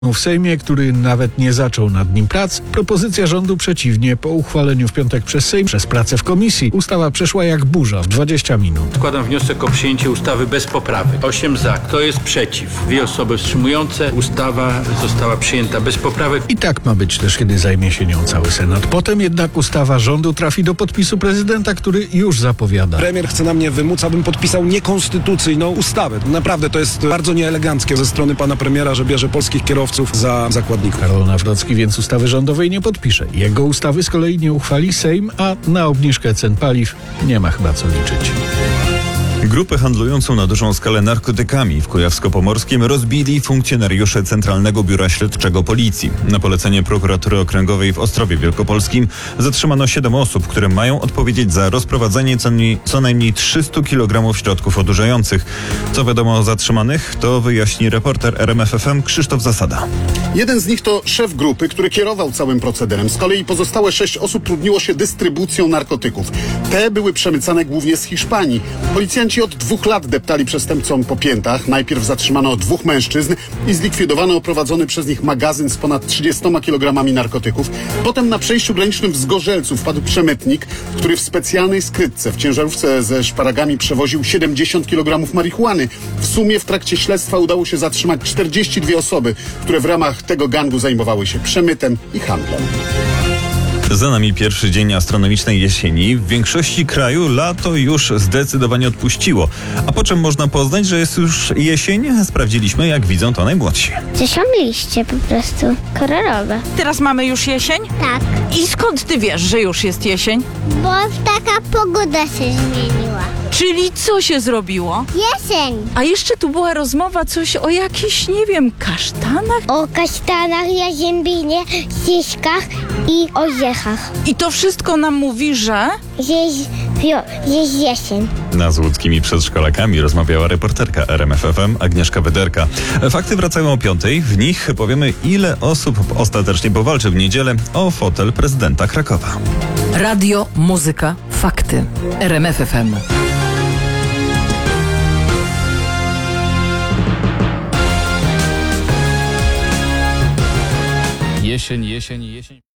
w Sejmie, który nawet nie zaczął nad nim prac. Propozycja rządu przeciwnie. Po uchwaleniu w piątek przez Sejm, przez pracę w komisji, ustawa przeszła jak burza w 20 minut. Składam wniosek o przyjęcie ustawy bez poprawek. 8 za. Kto jest przeciw? 2 osoby wstrzymujące. Ustawa została przyjęta bez poprawek. I tak ma być też, kiedy zajmie się nią cały Senat. Potem jednak ustawa rządu trafi do podpisu prezydenta, który już zapowiada. Premier chce na mnie wymóc, abym podpisał niekonstytucyjną ustawę. Naprawdę to jest bardzo nieeleganckie ze strony pana premiera, że bierze polskich kierowców za zakładników. Karol Nawrocki więc ustawy rządowej nie podpisze. Jego ustawy z kolei nie uchwali Sejm, a na obniżkę cen paliw nie ma chyba co liczyć. Grupę handlującą na dużą skalę narkotykami w Kujawsko-Pomorskim rozbili funkcjonariusze Centralnego Biura Śledczego Policji. Na polecenie prokuratury okręgowej w Ostrowie Wielkopolskim zatrzymano 7 osób, które mają odpowiedzieć za rozprowadzenie co najmniej 300 kg środków odurzających. Co wiadomo o zatrzymanych, to wyjaśni reporter RMF FM Krzysztof Zasada. Jeden z nich to szef grupy, który kierował całym procederem. Z kolei pozostałe 6 osób trudniło się dystrybucją narkotyków. Te były przemycane głównie z Hiszpanii. Policjanci od 2 lat deptali przestępcom po piętach. Najpierw zatrzymano 2 mężczyzn i zlikwidowano oprowadzony przez nich magazyn z ponad 30 kg narkotyków. Potem na przejściu granicznym w Zgorzelcu wpadł przemytnik, który w specjalnej skrytce w ciężarówce ze szparagami przewoził 70 kg marihuany. W sumie w trakcie śledztwa udało się zatrzymać 42 osoby, które w ramach tego gangu zajmowały się przemytem i handlem. Za nami pierwszy dzień astronomicznej jesieni. W większości kraju lato już zdecydowanie odpuściło. A po czym można poznać, że jest już jesień? Sprawdziliśmy, jak widzą to najmłodsi. To są liście po prostu kolorowe. Teraz mamy już jesień? Tak, I skąd ty wiesz, że już jest jesień? bo taka pogoda się zmieniła. Czyli co się zrobiło? Jesień! A jeszcze tu była rozmowa coś o jakichś, nie wiem, kasztanach? O kasztanach, jaziębinie, ścieżkach i orzechach. I to wszystko nam mówi, że... Jest jesień. Z łódzkimi przedszkolakami rozmawiała reporterka RMF FM Agnieszka Wyderka. Fakty wracają o 5:00. W nich powiemy, ile osób ostatecznie powalczy w niedzielę o fotel prezydenta Krakowa. Radio, muzyka, fakty. RMF FM. Jesień.